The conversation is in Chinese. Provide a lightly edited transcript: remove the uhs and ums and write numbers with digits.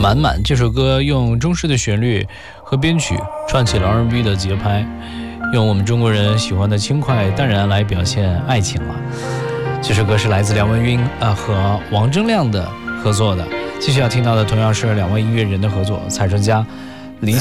满满这首歌用中式的旋律和编曲串起了 R&B 的节拍，用我们中国人喜欢的轻快淡然来表现爱情了。这首歌是来自梁文音和王铮亮的合作的。继续要听到的同样是两位音乐人的合作，蔡淳佳